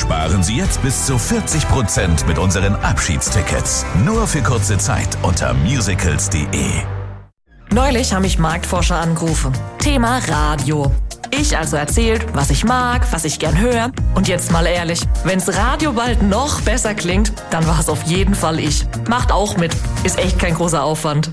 Sparen Sie jetzt bis zu 40% mit unseren Abschiedstickets. Nur für kurze Zeit unter musicals.de. Neulich haben mich Marktforscher angerufen. Thema Radio. Ich also erzählt, was ich mag, was ich gern höre. Und jetzt mal ehrlich, wenn's Radio bald noch besser klingt, dann war es auf jeden Fall ich. Macht auch mit. Ist echt kein großer Aufwand.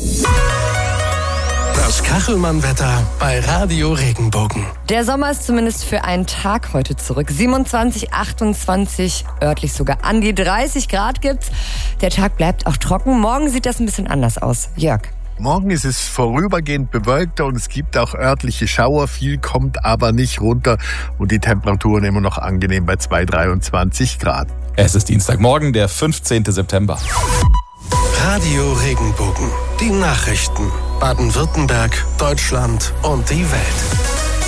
Das Kachelmann-Wetter bei Radio Regenbogen. Der Sommer ist zumindest für einen Tag heute zurück. 27, 28, örtlich sogar an die 30 Grad gibt's. Der Tag bleibt auch trocken. Morgen sieht das ein bisschen anders aus. Jörg. Morgen ist es vorübergehend bewölkter und es gibt auch örtliche Schauer. Viel kommt aber nicht runter und die Temperaturen immer noch angenehm bei 23 Grad. Es ist Dienstagmorgen, der 15. September. Radio Regenbogen. Die Nachrichten. Baden-Württemberg, Deutschland und die Welt.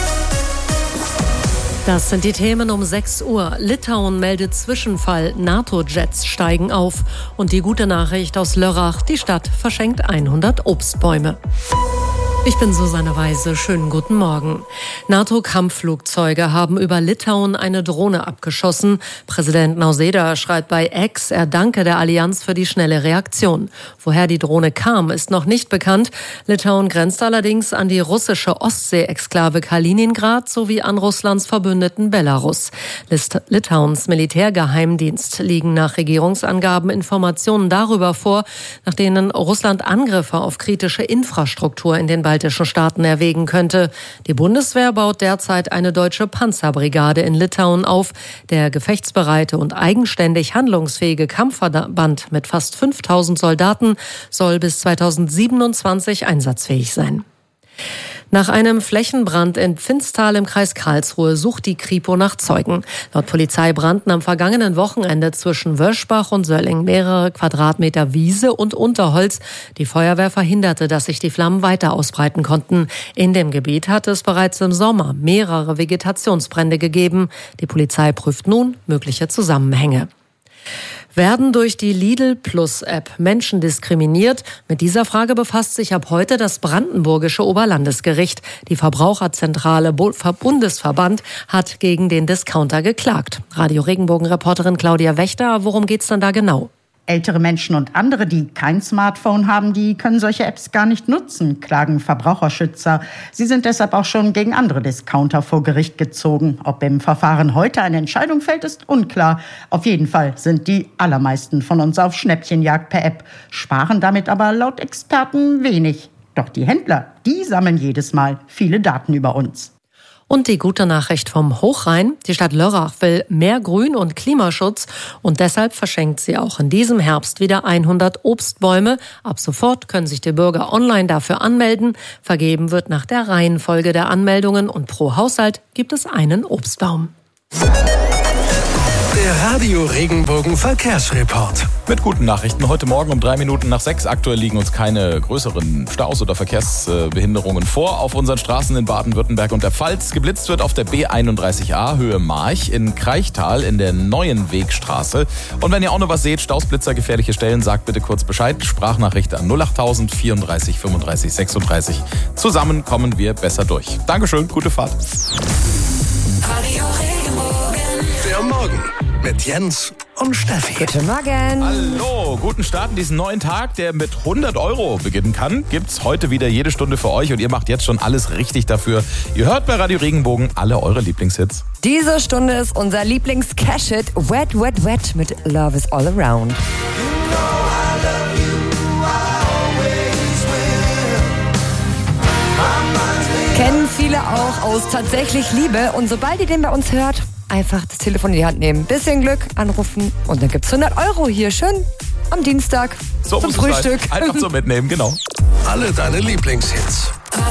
Das sind die Themen um 6 Uhr. Litauen meldet Zwischenfall. NATO-Jets steigen auf. Und die gute Nachricht aus Lörrach. Die Stadt verschenkt 100 Obstbäume. Ich bin Susanne Weise. Schönen guten Morgen. NATO-Kampfflugzeuge haben über Litauen eine Drohne abgeschossen. Präsident Nausėda schreibt bei X, er danke der Allianz für die schnelle Reaktion. Woher die Drohne kam, ist noch nicht bekannt. Litauen grenzt allerdings an die russische Ostsee-Exklave Kaliningrad sowie an Russlands Verbündeten Belarus. Litauens Militärgeheimdienst liegen nach Regierungsangaben Informationen darüber vor, nach denen Russland Angriffe auf kritische Infrastruktur in den baltischen Staaten erwägen könnte. Die Bundeswehr baut derzeit eine deutsche Panzerbrigade in Litauen auf. Der gefechtsbereite und eigenständig handlungsfähige Kampfverband mit fast 5000 Soldaten soll bis 2027 einsatzfähig sein. Nach einem Flächenbrand in Pfinztal im Kreis Karlsruhe sucht die Kripo nach Zeugen. Laut Polizei brannten am vergangenen Wochenende zwischen Wöschbach und Sölling mehrere Quadratmeter Wiese und Unterholz. Die Feuerwehr verhinderte, dass sich die Flammen weiter ausbreiten konnten. In dem Gebiet hatte es bereits im Sommer mehrere Vegetationsbrände gegeben. Die Polizei prüft nun mögliche Zusammenhänge. Werden durch die Lidl-Plus-App Menschen diskriminiert? Mit dieser Frage befasst sich ab heute das brandenburgische Oberlandesgericht. Die Verbraucherzentrale Bundesverband hat gegen den Discounter geklagt. Radio Regenbogen-Reporterin Claudia Wächter, worum geht's denn da genau? Ältere Menschen und andere, die kein Smartphone haben, die können solche Apps gar nicht nutzen, klagen Verbraucherschützer. Sie sind deshalb auch schon gegen andere Discounter vor Gericht gezogen. Ob im Verfahren heute eine Entscheidung fällt, ist unklar. Auf jeden Fall sind die allermeisten von uns auf Schnäppchenjagd per App, sparen damit aber laut Experten wenig. Doch die Händler, die sammeln jedes Mal viele Daten über uns. Und die gute Nachricht vom Hochrhein. Die Stadt Lörrach will mehr Grün- und Klimaschutz und deshalb verschenkt sie auch in diesem Herbst wieder 100 Obstbäume. Ab sofort können sich die Bürger online dafür anmelden. Vergeben wird nach der Reihenfolge der Anmeldungen und pro Haushalt gibt es einen Obstbaum. Der Radio Regenbogen Verkehrsreport. Mit guten Nachrichten. Heute Morgen um 5:03. Aktuell liegen uns keine größeren Staus oder Verkehrsbehinderungen vor auf unseren Straßen in Baden-Württemberg und der Pfalz. Geblitzt wird auf der B31a Höhe March in Kraichtal in der neuen Wegstraße. Und wenn ihr auch noch was seht, Stausblitzer, gefährliche Stellen, sagt bitte kurz Bescheid. Sprachnachricht an 08000 34 35 36. Zusammen kommen wir besser durch. Dankeschön, gute Fahrt. Radio Regenbogen. Der Morgen mit Jens und Steffi. Guten Morgen. Hallo, guten Start in diesen neuen Tag, der mit 100 € beginnen kann. Gibt's heute wieder jede Stunde für euch und ihr macht jetzt schon alles richtig dafür. Ihr hört bei Radio Regenbogen alle eure Lieblingshits. Diese Stunde ist unser Lieblings-Cash-Hit Wet, Wet, Wet mit Love is All Around. Kennen viele auch aus Tatsächlich Liebe und sobald ihr den bei uns hört, einfach das Telefon in die Hand nehmen, bisschen Glück, anrufen und dann gibt's 100 € hier schön am Dienstag so zum Frühstück. Einfach so mitnehmen, genau. Alle deine Lieblingshits